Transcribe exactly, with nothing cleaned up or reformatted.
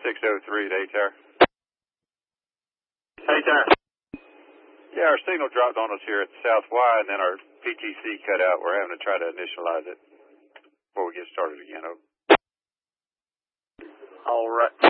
six oh three at A T A R. A T A R. Yeah, our signal dropped on us here at the South Y, and then our P T C cut out. We're having to try to initialize it before we get started again. Over. All right.